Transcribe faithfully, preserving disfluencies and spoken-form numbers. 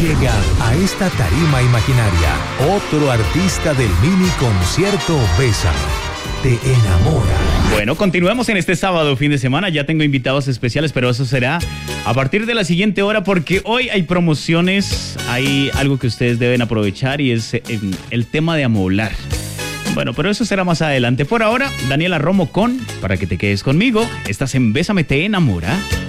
Llega a esta tarima imaginaria otro artista del mini concierto Bésame. Te enamora. Bueno, continuamos en este sábado, fin de semana. Ya tengo invitados especiales, pero eso será a partir de la siguiente hora porque hoy hay promociones, hay algo que ustedes deben aprovechar y es el, el tema de amoblar. Bueno, pero eso será más adelante. Por ahora, Daniela Romo con Para que te quedes conmigo. Estás en Bésame, te enamora.